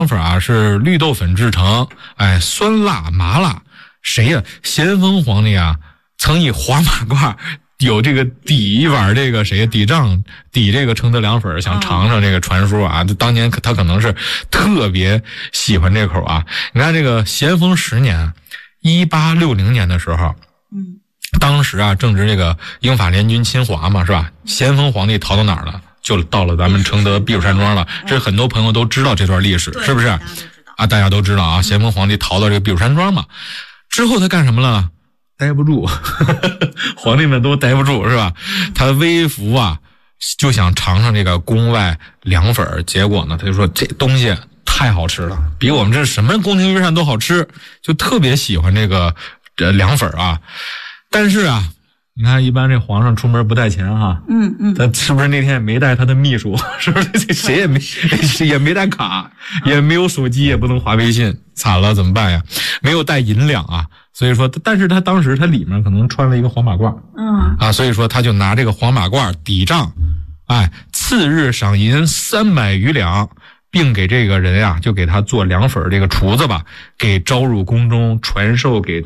粉啊是绿豆粉制成，酸辣麻辣。谁呀？咸丰皇帝啊，曾以黄马褂有这个抵一碗这个谁抵账抵这个承德凉粉，想尝尝这个传说啊。当年他可能是特别喜欢这口啊。你看这个咸丰10年，1860年的时候，当时啊正值这个英法联军侵华嘛，是吧？咸丰皇帝逃到哪儿了？就到了咱们承德避暑山庄了。这很多朋友都知道这段历史，是不是？大家都知道啊，咸丰皇帝逃到这个避暑山庄嘛。之后他干什么了？待不住，皇帝们都待不住，是吧？他微服啊，就想尝尝这个宫外凉粉，结果呢，他就说这东西太好吃了，比我们这什么宫廷御膳都好吃，就特别喜欢这个凉粉啊。但是啊，你看一般这皇上出门不带钱哈，他是不是那天也没带他的秘书？是不是谁也没带卡，也没有手机，也不能滑微信，惨了怎么办呀？没有带银两啊。所以说，但是他当时他里面可能穿了一个黄马褂，所以说他就拿这个黄马褂抵账，次日赏银300余两，并给这个人啊，就给他做凉粉这个厨子吧，给招入宫中传授给